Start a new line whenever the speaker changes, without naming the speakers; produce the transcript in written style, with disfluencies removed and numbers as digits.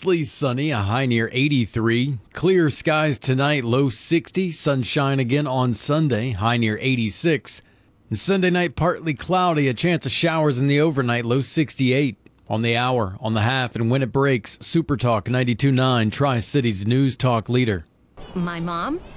Mostly sunny, a high near 83. Clear skies tonight, low 60. Sunshine again on Sunday, high near 86. And Sunday night, partly cloudy, a chance of showers in the overnight, low 68. On the hour, on the half, and when it breaks, Super Talk 92.9, Tri-Cities News Talk leader.
My mom